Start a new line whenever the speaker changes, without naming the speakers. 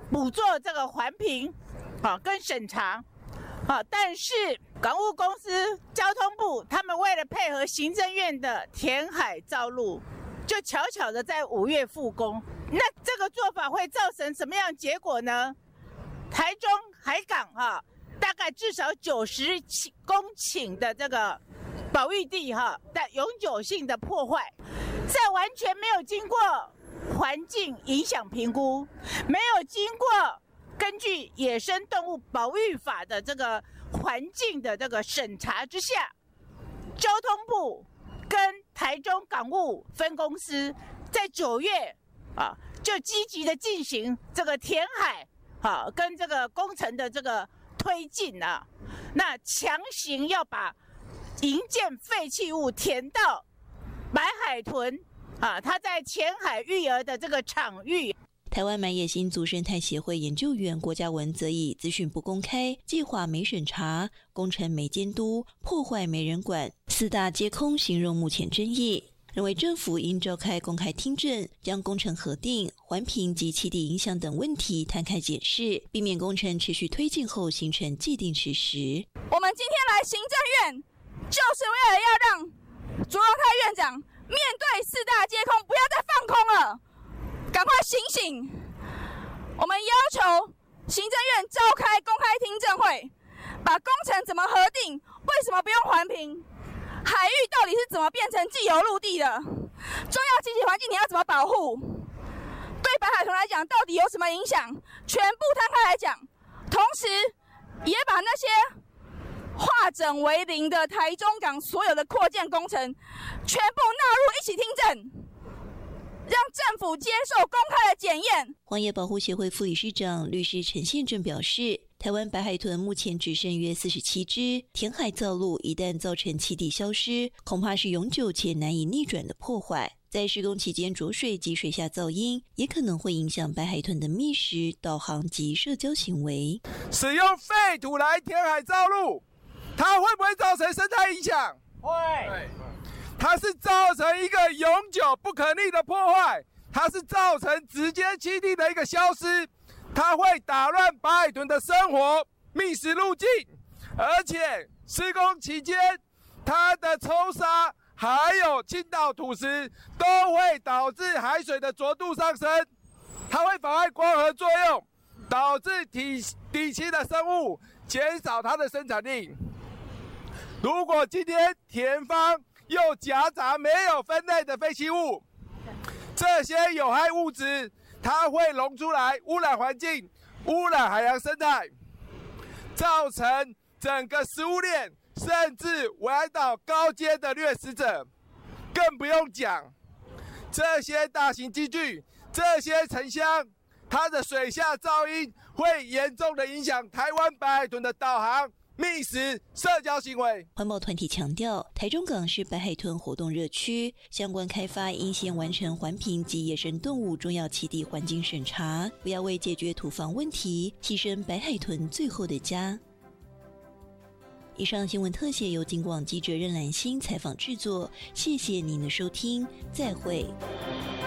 补做这个环评跟审查但是港务公司、交通部他们为了配合行政院的填海造陆，就悄悄的在5月复工。那这个做法会造成什么样的结果呢？台中海港大概至少90公顷的这个保育地的永久性的破坏，在完全没有经过环境影响评估，没有经过根据《野生动物保育法》的这个环境的这个审查之下，交通部跟台中港务分公司在9月就积极的进行这个填海跟这个工程的这个推进那强行要把营建废弃物填到白海豚它在前海育儿的这个场域。
台湾满野新族生态协会研究员郭嘉文则以资讯不公开、计划没审查、工程没监督、破坏没人管4大皆空形容目前争议，认为政府应召开公开听证，将工程核定、环评及栖地影响等问题摊开检视，避免工程持续推进后形成既定事实。
我们今天来行政院，就是为了要让卓荣泰院长面对4大皆空，不要再放空了，赶快醒醒！我们要求行政院召开公开听证会，把工程怎么核定，为什么不用环评，海域到底是怎么变成既有陆地的，重要栖息环境你要怎么保护，对白海豚来讲到底有什么影响，全部摊开来讲，同时也把那些化整为零的台中港所有的扩建工程全部纳入一起听证，让政府接受公开的检验。
荒野保护协会副理事长律师陈宪正表示，台湾白海豚目前只剩约47只，填海造陆一旦造成栖地消失，恐怕是永久且难以逆转的破坏。在施工期间浊水及水下噪音，也可能会影响白海豚的觅食、导航及社交行为。
使用废土来填海造陆，它会不会造成生态影响？会。它是造成一个永久不可逆的破坏，它是造成直接栖地的一个消失，它会打乱白海豚的生活觅食路径，而且施工期间它的抽沙还有倾倒土石都会导致海水的浊度上升，它会妨碍光合作用，导致底栖的生物减少它的生产力。如果今天田方又夹杂没有分类的废弃物，这些有害物质它会溶出来，污染环境，污染海洋生态，造成整个食物链，甚至危害到高阶的掠食者。更不用讲这些大型机具，这些沉箱，它的水下噪音会严重的影响台湾白海豚的导航、觅食、社交行为。
环保团体强调，台中港是白海豚活动热区，相关开发应先完成环评及野生动物重要栖地环境审查，不要为解决土防问题牺牲白海豚最后的家。以上新闻特写由警广记者任兰心采访制作，谢谢您的收听，再会。